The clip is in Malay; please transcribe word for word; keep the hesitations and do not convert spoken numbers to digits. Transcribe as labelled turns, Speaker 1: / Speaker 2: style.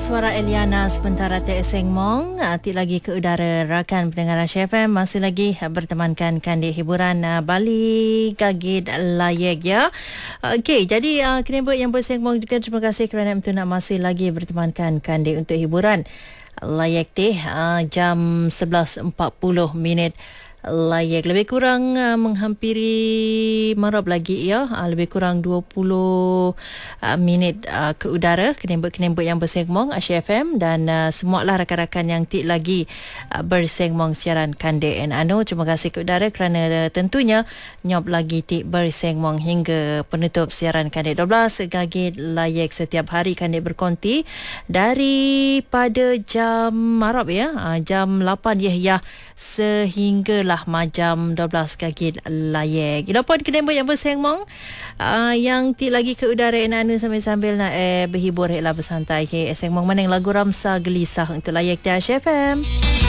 Speaker 1: suara Eliana sementara T S Seng Mong Ati lagi ke udara rakan pendengar Asia F M. Masih lagi bertemankan kandik hiburan uh, Bali Gagit Layek ya. Okey, jadi uh, kenapa yang berseng mong juga terima kasih kerana untuk nak masih lagi bertemankan kandik untuk hiburan Layek teh uh, jam sebelas empat puluh minit Layek lebih kurang uh, menghampiri marab lagi ya, uh, lebih kurang dua puluh uh, minit uh, ke udara kenembut-kenembut yang bersengmong Asia F M dan uh, semualah rakan-rakan yang tik lagi uh, bersengmong siaran Kandik and Anu. Terima kasih ke udara kerana uh, tentunya nyop lagi tik bersengmong hingga penutup siaran Kandik dua belas Gagit Layek setiap hari Kandik berkonti daripada jam marab ya, uh, jam lapan ya ya sehinggalah majam dua belas Gagit Layek. Ila pun kenembut yang bersengmong uh, yang ti lagi ke udara anu sambil-sambil nak eh, berhibur heklah bersantai ke sengmong mana yang lagu Ramsa Gelisah untuk Layek di Asia F M.